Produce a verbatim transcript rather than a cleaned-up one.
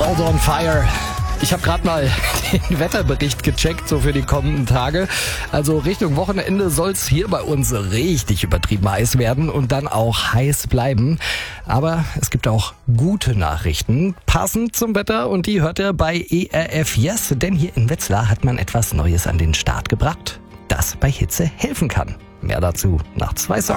World on Fire. Ich habe gerade mal den Wetterbericht gecheckt, so für die kommenden Tage. Also Richtung Wochenende soll es hier bei uns richtig übertrieben heiß werden und dann auch heiß bleiben. Aber es gibt auch gute Nachrichten, passend zum Wetter, und die hört ihr bei E R F Yes, denn hier in Wetzlar hat man etwas Neues an den Start gebracht, das bei Hitze helfen kann. Mehr dazu nach zwei Songs.